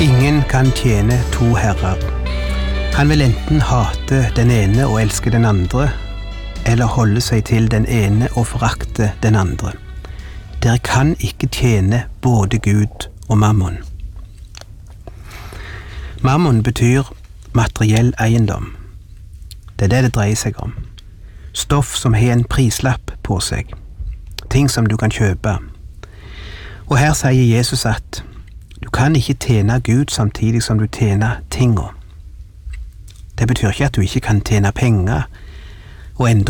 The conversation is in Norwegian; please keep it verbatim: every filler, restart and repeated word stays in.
Ingen kan tjene to herrer. Han vil enten hate den ene og elske den andre, eller holde seg til den ene og forakte den andre. Dere kan ikke tjene både Gud og mammon. Mammon betyr materiell eiendom. Det er det det dreier seg om. Stoff som har en prislapp på seg. Ting som du kan kjøpe. Og her sier Jesus at du kan ikke tjene Gud samtidig som du tjener tinga. Det betyr ikke at du ikke kan tjene penger, og enda